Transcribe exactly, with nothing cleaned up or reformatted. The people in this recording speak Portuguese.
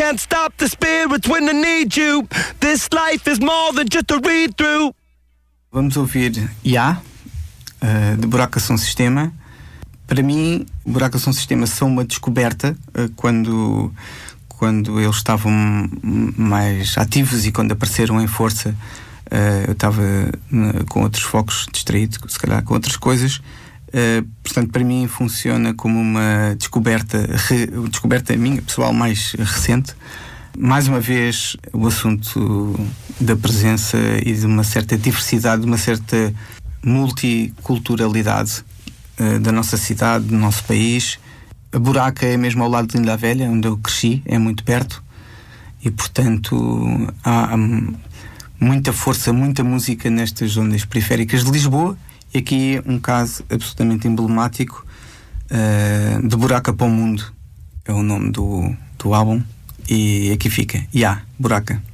can't stop the spirits when I need you. This life is more than just a read-through. Vamos ouvir Ya, uh, de Buraca Som Sistema. Para mim, Buraca Som Sistema são uma descoberta uh, quando, quando eles estavam mais ativos e quando apareceram em força. Uh, eu estava uh, com outros focos, distraído, se calhar com outras coisas. Uh, portanto, para mim funciona como uma descoberta, re, descoberta minha, pessoal, mais recente. Mais uma vez, o assunto da presença e de uma certa diversidade, de uma certa multiculturalidade uh, da nossa cidade, do nosso país. A Buraca é mesmo ao lado de Linda a Velha, onde eu cresci, é muito perto. E, portanto, há, há muita força, muita música nestas zonas periféricas de Lisboa. E aqui um caso absolutamente emblemático, uh, de Buraca para o Mundo. É o nome do, do álbum. E aqui fica, Ya, Buraca.